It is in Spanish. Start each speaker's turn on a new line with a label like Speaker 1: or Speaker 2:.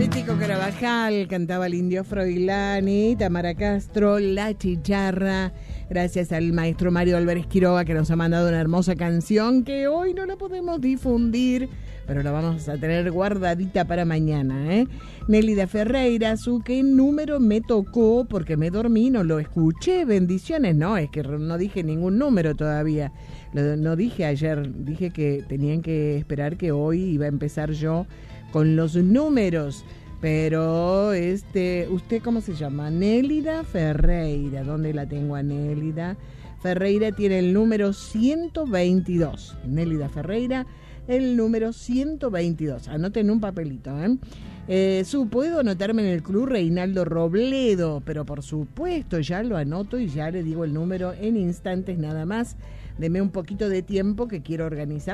Speaker 1: Tico Carabajal, cantaba el Indio Froilani, Tamara Castro, La Chicharra. Gracias al maestro Mario Álvarez Quiroga, que nos ha mandado una hermosa canción que hoy no la podemos difundir, pero la vamos a tener guardadita para mañana, ¿eh? Nélida Ferreira, ¿qué número me tocó? Porque me dormí, no lo escuché. Bendiciones, no, es que no dije ningún número todavía. No dije ayer, dije que tenían que esperar que hoy iba a empezar yo con los números. Pero ¿usted cómo se llama? Nélida Ferreira. ¿Dónde la tengo a Nélida? Ferreira tiene el número 122. Nélida Ferreira, el número 122. Anoten un papelito, ¿eh? ¿Puedo anotarme en el club Reinaldo Robledo? Pero por supuesto, ya lo anoto y ya le digo el número en instantes nada más. Deme un poquito de tiempo que quiero organizar.